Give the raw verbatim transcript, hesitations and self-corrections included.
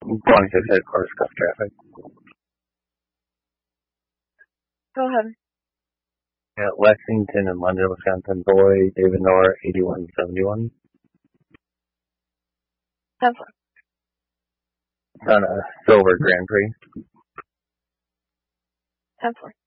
twenty-six headquarters, cuff traffic. Go ahead. Yeah, Lexington and London, Wisconsin. Boy, David Noor, eighty-one seventy-one. ten four. On a silver Grand Prix. ten four.